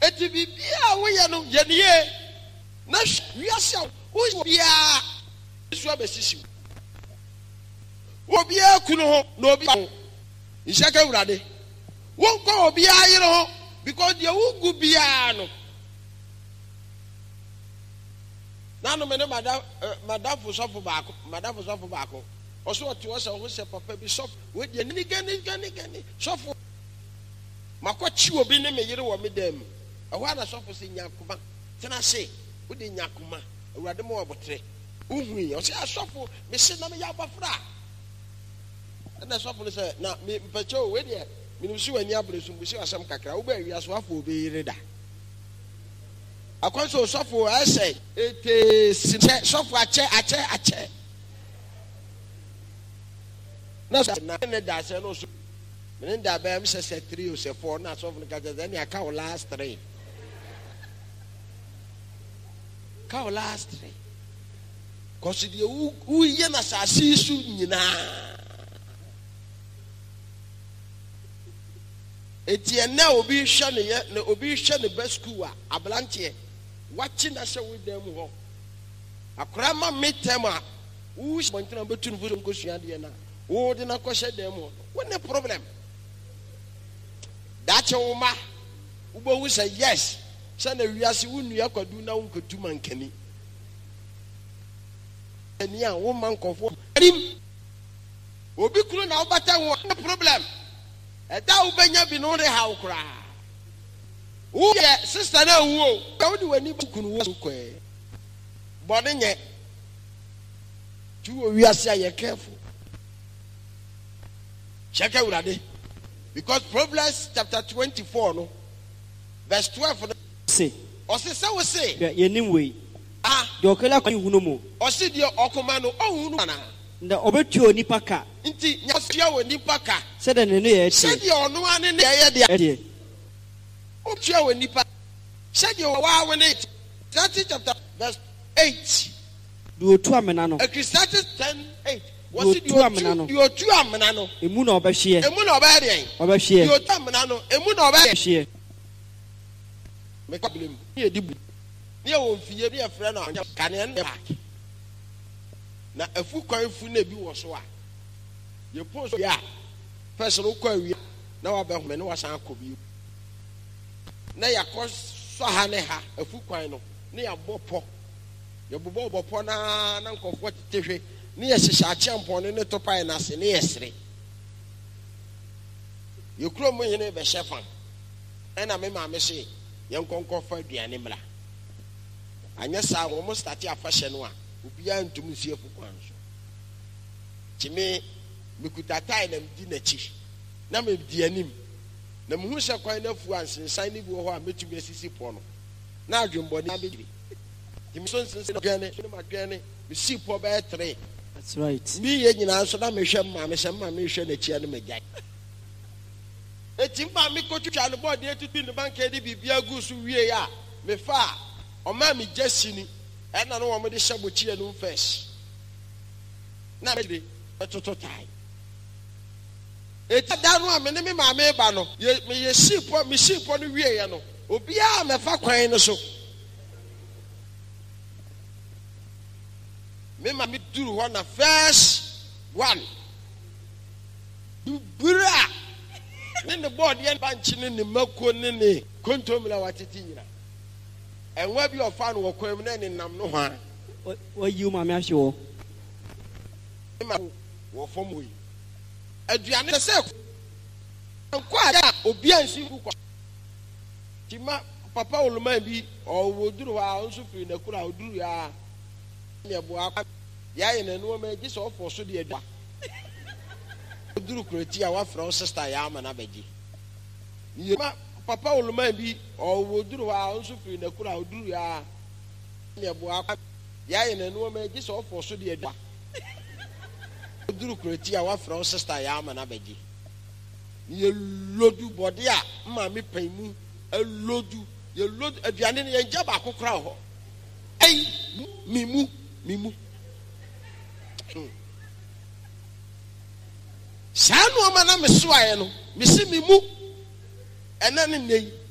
eti bibia wo ye no ye ne na wiase wo bia su abesisi wo bia kunu ho na obi ho ishaka urade wo ko obi ayire ho because ye wo gu bia no nanu me ne madam for sofo baako oso oti wo se ho se papa bi sofo we de ni gani sofo makwachi obi ne me yire wo me dam ehwa na sofo se nyakuma tena se wo de nyakuma awurade mo obotre uhui o se asofo me se na me ya bafra na sofo ne se na me mpacho we de me no su ani abresu me se asam kakra wo ba wi aso afo obi yire da akwanso sofo ase ete sofo ache na ne da se no so me da ba me se 3 o se 4 na sofo ne kaje then ya ka o last 3 cause the u ye na sasi su nyina eti na obi hwe ne ye na obi hwe ne best school a ablante wachi na hwe wo dem ho akora ma metem a u montina betunu fu ko sua de na wo de na ko hwe dem ho what the problem that woman ubo wu say yes say na wiase wo nua kwadu na wo nkotu mankani ani a wo man kofo adim obi kunu na obata wo no problem eda wo benya bi no re ha wo kura wo ye sister na wo wo de wani kunu wo ko e bode nye tu wo wiase aye careful check urade because Proverbs chapter 24 no verse 12 say o se wo say ye nim we de okela kwa hunu mu o se de okoma no ohunu na nda obetuo nipa ka nti nyasia wo nipa ka se de ne ye se de ono ane ne ye de o tua wo nipa se de wa wo ne 30 chapter verse 8 do tu amena no Ecclesiastes 10:8 was it you tu amena no emu na obehye emu na obehye obehye you tu amena no emu na obehye me problem ye dibu ne wo mfie ne frɛ no kane ne park na afu kwan fu na bi wo so a ye post ya person ko awie na wa ba home ne wa san akobi na yakɔ so ha ne ha afu kwan no ne ya bɔpɔ ye bɔpɔ na nkɔfo tetehwe ne ye hyehyɛ akyempɔn ne topai na se ne ye sere ye kuro mo yene be hyefa ɛna me ma me se ye nkɔnkɔfa aduane mra anya sa wo mo start afahye no a obia ntum nsi afu kwan so kimi mekutatai na mdi na chi na me di anim na muhu hye kwan na fu ansensan ni bi wo ho a metumi asisi po no na adwembo ne abegiri kimi so nsensan aduane so ma aduane me si po ba 3 that's right mi ye nyina so na me hwe ma me hwe na chi na magya eti mba me kotwitwa no board etutu ne banka de bibia gu so wie ya me fa o ma me jasini na no wo mo de hyabochi no first na me de toto tai eti da no a me ne me ma me ba no me ye sipo no wie ya no obia me fa kwan no so me ma me duru ho na first one bura ne board yen banchi ne mako ne kontomila watiti nyina enwa bi ofa no kwam na ne nam no ho wa yi ma me ahwe wo fom yi aduane se ko a obi ansi ku kwa tima papa oluma bi o woduru ha onso firi na kura oduru ya ne bo akwa ya ye na no ma gi so ofo so de adwa oduru kureti a wa fra sister ya ama na bagi ye ma papa oluma bi o woduru ha onso firi na kura oduru ya ne bo akwa ya ye na no ma gi so ofo so de adwa oduru kureti a wa fra sister ya ama na bagi ye lodu body a ma me panmu elodu ye lodu aduane ne ye njaba akokora ho ei mimu sanu ama na me so aye no me si mimu ena ne nei